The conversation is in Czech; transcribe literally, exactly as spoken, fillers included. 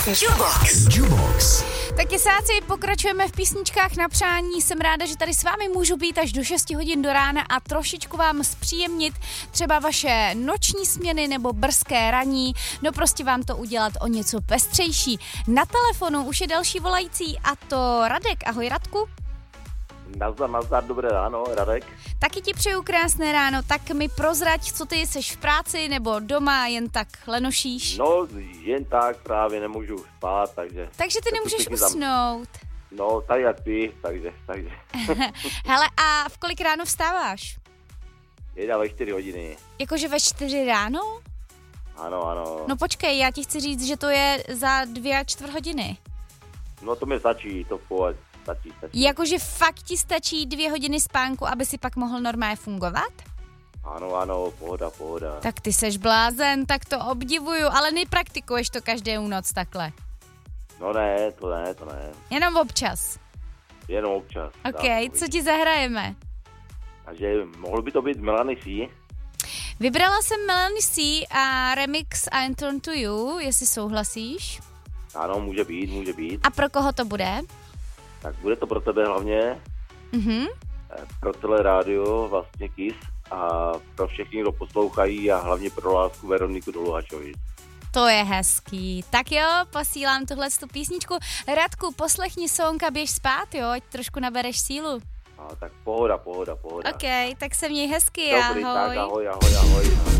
Jubox. Jubox. Tak jesáci, pokračujeme v písničkách na přání. Jsem ráda, že tady s vámi můžu být až do šesti hodin do rána a trošičku vám zpříjemnit třeba vaše noční směny nebo brzké raní. No prostě vám to udělat o něco pestřejší. Na telefonu už je další volající a to Radek. Ahoj Radku. Nazdar, nazdar, dobré ráno, Radek. Taky ti přeju krásné ráno, tak mi prozrať, co ty jsi v práci nebo doma, jen tak lenošíš? No, jen tak právě nemůžu spát, takže... Takže ty nemůžeš usnout. No, tak jak ty, takže, takže. Hele, a v kolik ráno vstáváš? Jeda ve čtyři hodiny. Jakože ve čtyři ráno? Ano, ano. No počkej, já ti chci říct, že to je za dvě a čtvrt hodiny. No to mi stačí, to pojď. Stačí, stačí. Jakože fakt ti stačí dvě hodiny spánku, aby si pak mohl normálně fungovat? Ano, ano, pohoda, pohoda. Tak ty seš blázen, tak to obdivuju, ale nepraktikuješ to každou noc takhle. No ne, to ne, to ne. Jenom občas. Jenom občas. OK, tak, co ti zahrajeme? Takže mohl by to být Melanie C. Vybrala jsem Melanie C a remix I Turn to You, jestli souhlasíš. Ano, může být, může být. A pro koho to bude? Tak bude to pro tebe hlavně, Mhm. pro celé rádio, vlastně Kiss a pro všechny, kdo poslouchají a hlavně pro lásku Veroniku Doluhačovič. To je hezký. Tak jo, posílám tuhle tu písničku. Radku, poslechni song a běž spát, jo, ať trošku nabereš sílu. A tak pohoda, pohoda, pohoda. OK, tak se měj hezky, Dobrý, ahoj. tak ahoj, ahoj, ahoj.